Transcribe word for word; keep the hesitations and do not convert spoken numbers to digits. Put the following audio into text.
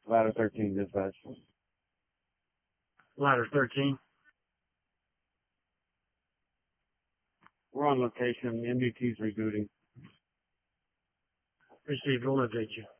Ladder thirteen, dispatch. Ladder thirteen. We're on location. M D T's rebooting. Received. We'll update you.